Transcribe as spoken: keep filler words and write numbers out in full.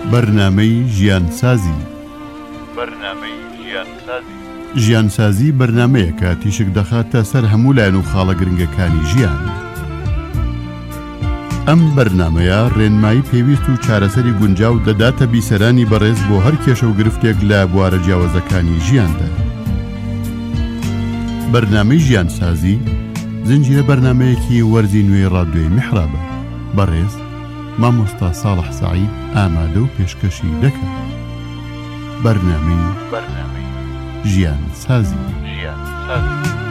بەرنامەی ژیانسازی. بەرنامەی ژیانسازی ژیانسازی بەرنامەیەکە تیشک دەخاتە سەر هەموو لایەن و خاڵە گرنگەکانی ژیان. ئەم بەرنامەیە ڕێنمایی پێویست و چارەسەری گونجاو دەداتە بیسەرانی بەڕێز بۆ هەر کێشە و گرفتێک لە بوارە جیاوازەکانی ژیاندا. بەرنامەی ژیانسازی زنجیرە بەرنامەیەکی وەرزی نوێی ڕادیۆی میحرابە. بەڕێز مامۆستا ساڵح سەعید ئامادە و پێشکەشی دەکات. بەرنامەی بەرنامەی ژیانسازی. ژیانسازی